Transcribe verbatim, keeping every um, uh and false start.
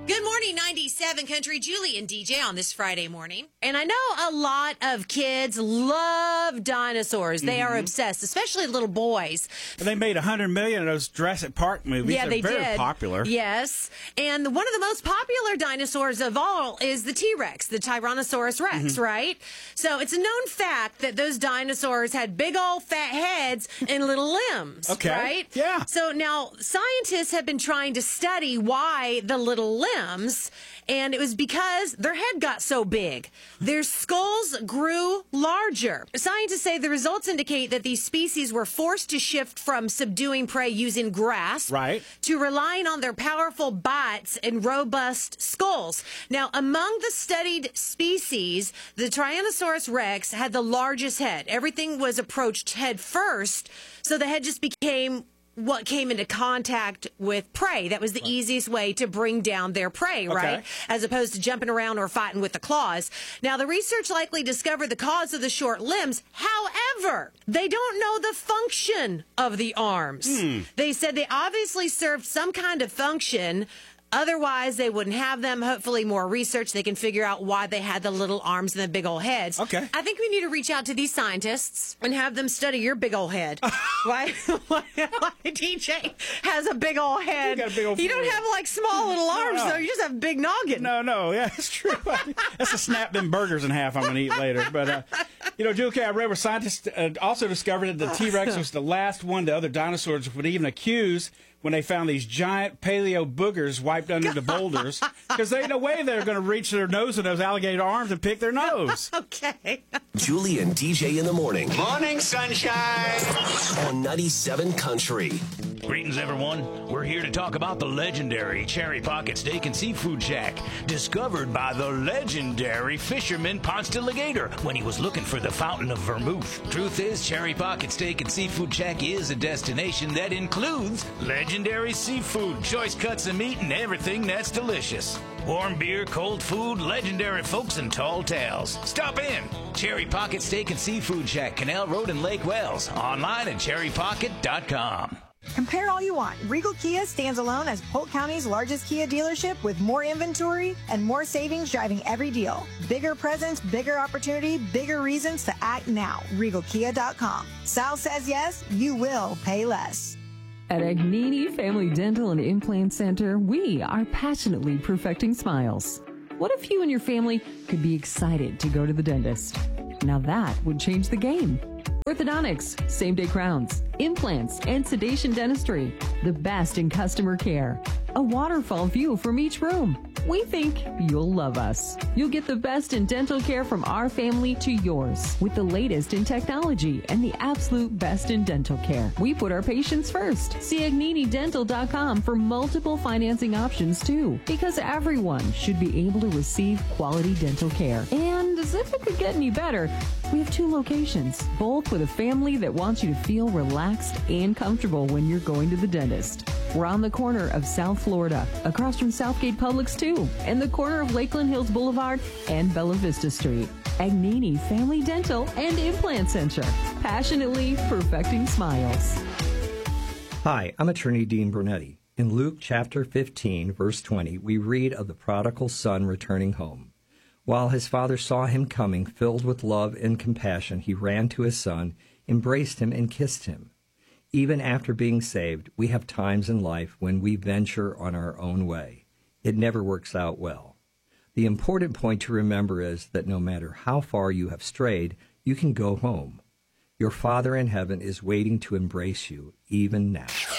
Good morning, ninety-seven Country. Julie and D J on this Friday morning. And I know a lot of kids love dinosaurs. They mm-hmm. are obsessed, especially little boys. They made one hundred million of those Jurassic Park movies. Yeah, They're they very did. popular. Yes. And one of the most popular dinosaurs of all is the T-Rex, the Tyrannosaurus Rex, mm-hmm. right? So it's a known fact that those dinosaurs had big old fat heads and little limbs, okay. right? Yeah. So now scientists have been trying to study why the little limbs Limbs, and it was because their head got so big. Their skulls grew larger. Scientists say the results indicate that these species were forced to shift from subduing prey using grasp right. to relying on their powerful bites and robust skulls. Now, among the studied species, the Tyrannosaurus Rex had the largest head. Everything was approached head first, so the head just became what came into contact with prey. That was the right. easiest way to bring down their prey, okay. right? As opposed to jumping around or fighting with the claws. Now, the research likely discovered the cause of the short limbs. However, they don't know the function of the arms. Hmm. They said they obviously served some kind of function. Otherwise, they wouldn't have them. Hopefully, more research, they can figure out why they had the little arms and the big old heads. Okay. I think we need to reach out to these scientists and have them study your big old head. why, why, why D J has a big old head? You got a big old You don't have, like, small little arms, no, no. though. You just have a big noggin. No, no. Yeah, that's true. That's a snap them burgers in half I'm going to eat later. But, uh, you know, Julie, I read where scientists uh, also discovered that the T-Rex was the last one the other dinosaurs would even accuse when they found these giant paleo boogers wiped under the boulders, because there ain't no way they're going to reach their nose with those alligator arms and pick their nose. Okay. Julie and D J in the morning. Morning, sunshine. On ninety-seven Country. Greetings, everyone. We're here to talk about the legendary Cherry Pocket Steak and Seafood Shack, discovered by the legendary fisherman Ponce de Legator when he was looking for the fountain of vermouth. Truth is, Cherry Pocket Steak and Seafood Shack is a destination that includes legendary seafood, choice cuts of meat, and everything that's delicious. Warm beer, cold food, legendary folks, and tall tales. Stop in. Cherry Pocket Steak and Seafood Shack, Canal Road in Lake Wells. Online at cherry pocket dot com. Compare all you want. Regal Kia stands alone as Polk County's largest Kia dealership with more inventory and more savings driving every deal. Bigger presence, bigger opportunity, bigger reasons to act now. regal kia dot com. Sal says yes, you will pay less. At Agnini Family Dental and Implant Center, we are passionately perfecting smiles. What if you and your family could be excited to go to the dentist? Now that would change the game. Orthodontics, same-day crowns, implants, and sedation dentistry. The best in customer care. A waterfall view from each room. We think you'll love us. You'll get the best in dental care from our family to yours with the latest in technology and the absolute best in dental care. We put our patients first. See agnini dental dot com for multiple financing options too, because everyone should be able to receive quality dental care. And as if it could get any better, we have two locations, both with a family that wants you to feel relaxed and comfortable when you're going to the dentist. We're on the corner of South Florida, across from Southgate Publix too, and the corner of Lakeland Hills Boulevard and Bella Vista Street. Agnini Family Dental and Implant Center, passionately perfecting smiles. Hi, I'm attorney Dean Brunetti. In Luke chapter fifteen, verse twenty, we read of the prodigal son returning home. While his father saw him coming, filled with love and compassion, he ran to his son, embraced him, and kissed him. Even after being saved, we have times in life when we venture on our own way. It never works out well. The important point to remember is that no matter how far you have strayed, you can go home. Your Father in heaven is waiting to embrace you, even now.